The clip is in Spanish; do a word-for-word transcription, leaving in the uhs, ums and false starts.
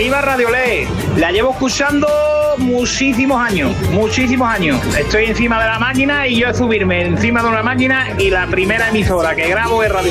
Arriba Radiolé, la llevo escuchando muchísimos años, muchísimos años. Estoy encima de la máquina y yo es subirme encima de una máquina y la primera emisora que grabo es Radio